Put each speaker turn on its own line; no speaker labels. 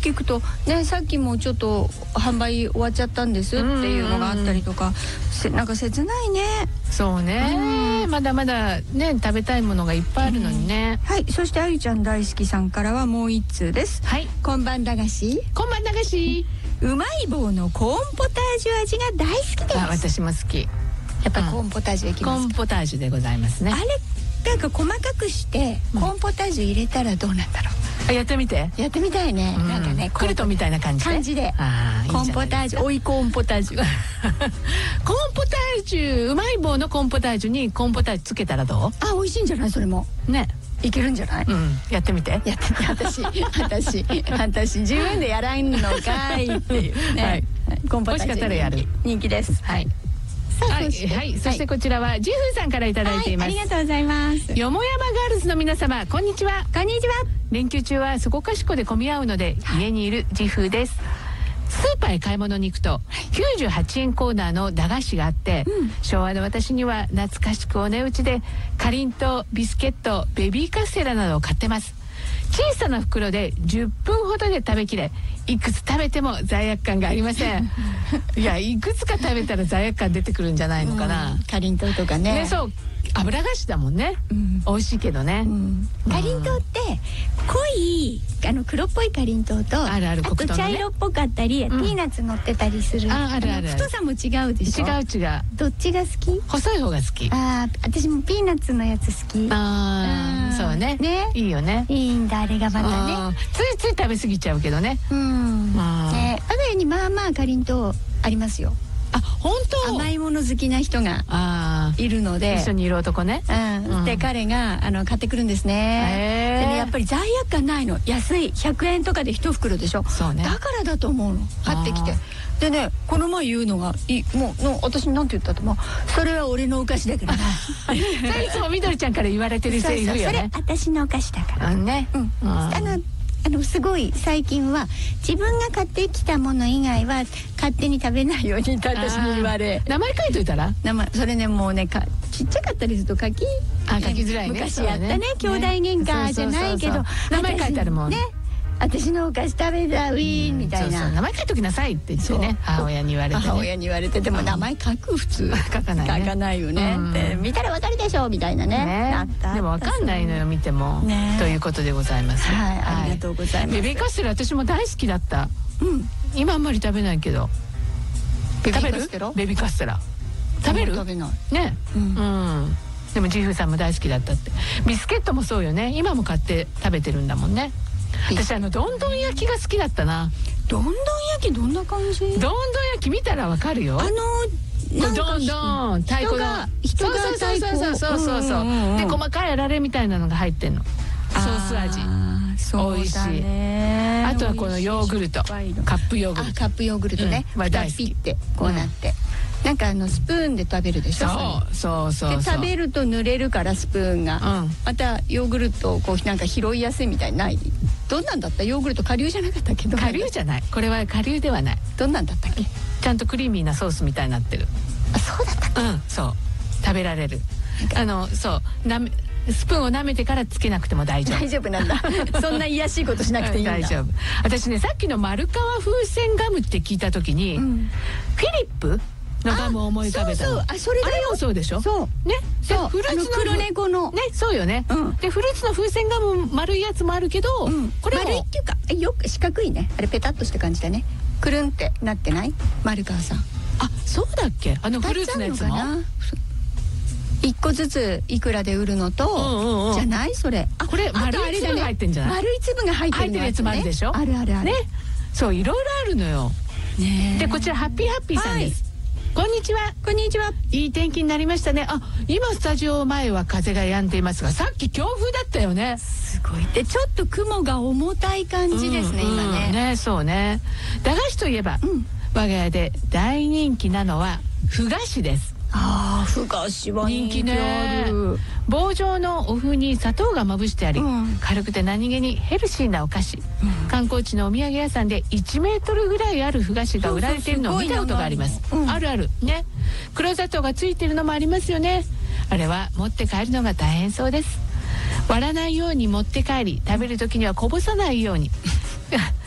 聞くとね、さっきもちょっと販売終わっちゃったんですっていうのがあったりとか、なんか切ないね。
そうね、まだまだね食べたいものがいっぱいあるのにね。
はい、そしてあゆちゃん大好きさんからはもう一通です。
はい、
こんばん駄菓子。
こんばん駄菓子。
うまい棒のコーンポタージュ味が大好きです。
私も好き。
やっぱコーンポタージュいきますか。
コーンポタージュでございますね。
あれなんか細かくしてコーンポタージュ入れたらどうなんだろう。
やってみて。
やってみたいね。なんかね、
クルトみたいな感じで。
コーンポタージュ、追いコーンポタージュ。
コーンポタージュ、うまい棒のコーンポタージュにコーンポタージュつけたらどう？
あ、美味しいんじゃない？それも
ね、
いけるんじゃない？
やってみて。
やってみて。私自分でやらんのかいっていうね。コーンポタージュ人気です。はい。
はい、そしてこちらはジフーさんからいただいています。
ありがとうございます。
よもやまガールズの皆様、こんにちは。
こんにちは。
連休中はそこかしこで混み合うので、家にいるジフーです。スーパーへ買い物に行くと98円コーナーの駄菓子があって、昭和の私には懐かしくお値打ちでかりんとう、ビスケット、ベビーカステラなどを買ってます。小さな袋で10分ほどで食べきれ、いくつ食べても罪悪感がありません。いや、いくつか食べたら罪悪感出てくるんじゃないのかな。
かりんとうとかね。
そう、油菓子だもんね。美味しいけどね。
かりんとうって濃い黒っぽいかりんとうと、あと茶色っぽかったり、ピーナッツ乗ってたりする。
ある。
太さも違うでしょ。
違う。
どっちが好き？
細い方が好き。
私もピーナッツのやつ好き。
そうね。いいよね。
いいんだ、あれがまたね。
ついつい食べ過ぎちゃうけどね。
我が家にまあまあかりんとうありますよ。
あ、本当？
甘いもの好きな人がいるので、
一緒にいる男ね。
で彼が買ってくるんですね。でね、やっぱり罪悪感ないの。安い100円とかで1袋でしょ。
そうね。
だからだと思うの。買ってきて。でね、この前言うのがもう私なんて言ったと思う。それは俺のお菓子だからな。
それいつもみどりちゃんから言われてるセリフよね。
それ私のお菓子だからね。すごい最近は自分が買ってきたもの以外は勝手に食べないようにって私に言われ。
名前書いといたら？
それね、もうね、ちっちゃかったりすると書き
づらいね。
昔やったね、兄弟喧嘩じゃないけど
名前書いてあるもんね。
私のお菓子食べたウィーンみたいな。
名前書いときなさいって言ってね、母親に言われて。
でも名前書く？普通
書か
ないよね。見たらわかるでしょみたいなね。
でもわかんないのよ、見ても。ということでございます。
ありがとうございます。
ベビーカステラ私も大好きだった。今あんまり食べないけど。食べる？ベビーカステラ食べる？
食べない
ね。でもジフさんも大好きだったって。ビスケットもそうよね。今も買って食べてるんだもんね。私どんどん焼きが好きだったな。
どんどん焼きどんな感じ？
どんどん焼き見たらわかるよ。どんどん太鼓がそうで、細かいあられみたいなのが入ってんの。ソース味美味しい。あとはこのヨーグルト、カップヨーグルト。
カップヨーグルトね。大好きってこうなって。なんかスプーンで食べるでしょ。
そうで
食べると濡れるからスプーンが、またヨーグルトをこうなんか拾いやすいみたいな。どんなんだった？ヨーグルト顆粒じゃなかったっけど。
顆粒じゃない。これは顆粒ではない。
どんなんだったっけ？
ちゃんとクリーミーなソースみたいになってる。
あ、そうだったっけ？
そう食べられる。そうスプーンを舐めてからつけなくても大丈夫。
大丈夫なんだ。そんな卑しいことしなくていいんだ。
大丈夫。私ね、さっきの丸川風船ガムって聞いた時に、フィリップのガムを思い浮かべたの。
それだよ。
あれもそうでしょ。
そうね。そう。フルーツの黒猫の
ね、そうよね。でフルーツの風船ガム丸いやつもあるけど、これ
丸いっていうかよく四角いね。あれペタッとした感じだね。くるんってなってない？丸川さん。
あ、そうだっけ？フルーツのやつも。
一個ずついくらで売るのと、じゃないそれ。
これ丸い粒が入ってんじゃない？
丸い粒が入ってる
やつもあるでしょ。
あるね。
そういろいろあるのよ。でこちらハッピーさんです。こんにちは。
こんにちは。
いい天気になりましたね。今スタジオ前は風が止んでいますが、さっき強風だったよね。
すごい。でちょっと雲が重たい感じですね、今ね。
ね、そうね。駄菓子といえば、我が家で大人気なのは麩菓子です。
麩菓子は人気ね。
棒状のお麩に砂糖がまぶしてあり、軽くて何気にヘルシーなお菓子。観光地のお土産屋さんで1メートルぐらいある麩菓子が売られているのを見たことがあります。あるね。黒砂糖がついているのもありますよね。あれは持って帰るのが大変そうです。割らないように持って帰り、食べる時にはこぼさないように